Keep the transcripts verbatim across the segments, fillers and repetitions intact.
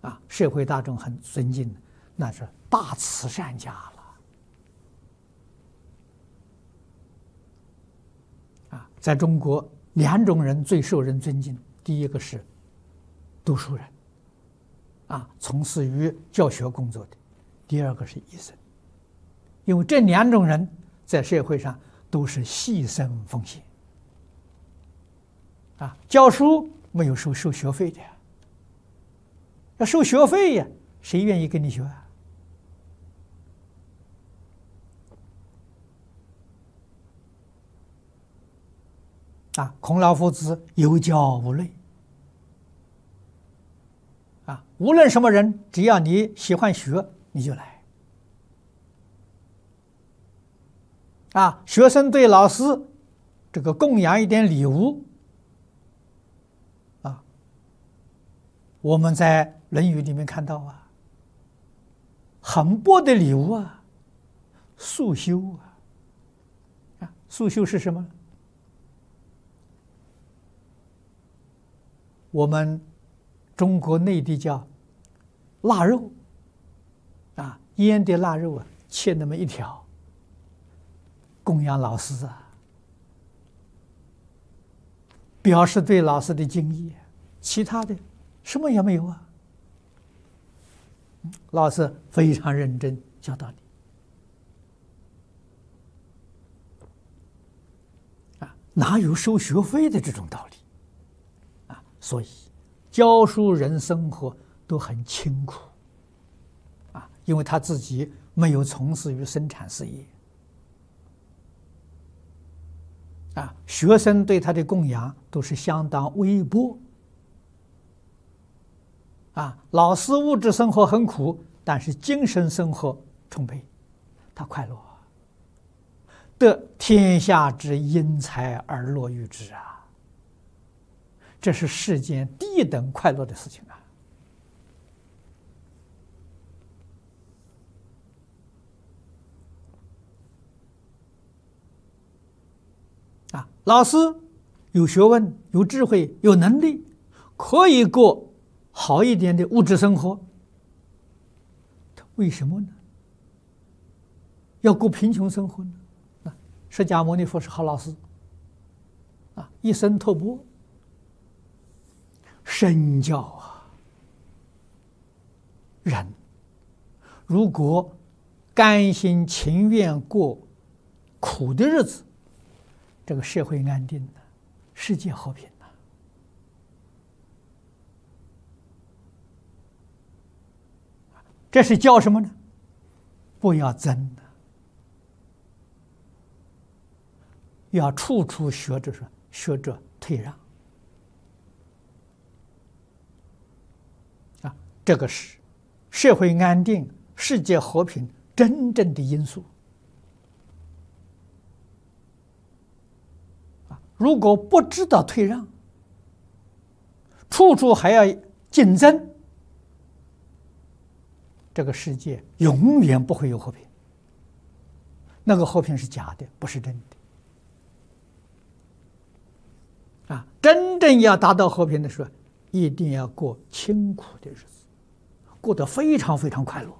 啊，社会大众很尊敬的，那是大慈善家了。啊，在中国两种人最受人尊敬，第一个是读书人，啊，从事于教学工作的；第二个是医生，因为这两种人在社会上都是牺牲奉献。啊，教书没有收收学费的呀，要收学费呀，谁愿意跟你学啊？啊，孔老夫子有教无类。啊，无论什么人，只要你喜欢学，你就来。啊，学生对老师这个供养一点礼物。啊，我们在《论语》里面看到啊，很薄的礼物啊，束修啊。啊，束修是什么？我们中国内地叫腊肉，啊，腌的腊肉啊，切那么一条，供养老师啊，表示对老师的敬意。其他的什么也没有啊。老师非常认真教导你，啊，哪有收学费的这种道理？所以，教书人生活都很清苦，啊，因为他自己没有从事于生产事业，啊，学生对他的供养都是相当微薄，啊，老师物质生活很苦，但是精神生活充沛，他快乐，得天下之英才而乐于之啊。这是世间第一等快乐的事情啊！啊，老师有学问、有智慧、有能力，可以过好一点的物质生活。为什么呢？要过贫穷生活呢？啊，释迦牟尼佛是好老师，啊，一生托钵。身教啊，人如果甘心情愿过苦的日子，这个社会安定了，世界和平了。这是教什么呢？不要争的，要处处学着说，学着退让。这个是社会安定、世界和平真正的因素。啊，如果不知道退让，处处还要竞争，这个世界永远不会有和平。那个和平是假的，不是真的。啊，真正要达到和平的时候，一定要过清苦的日子。过得非常非常快乐，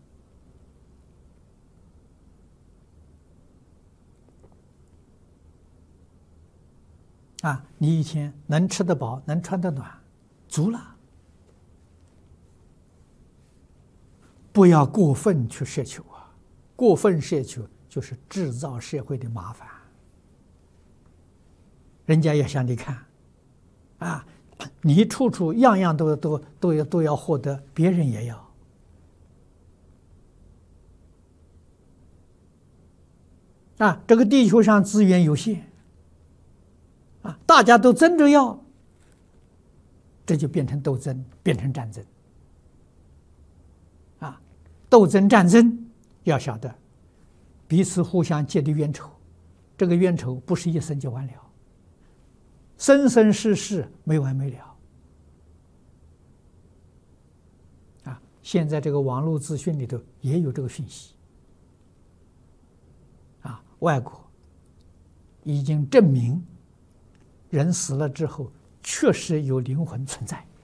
啊！你一天能吃得饱，能穿得暖，足了。不要过分去奢求啊！过分奢求就是制造社会的麻烦。人家也想你看，啊！你处处样样都都都要都要获得，别人也要。啊，这个地球上资源有限，啊，大家都争着要，这就变成斗争，变成战争。啊，斗争战争要晓得，彼此互相结的冤仇，这个冤仇不是一生就完了。生生世世没完没了，啊！现在这个网络资讯里头也有这个讯息，啊，外国已经证明，人死了之后确实有灵魂存在。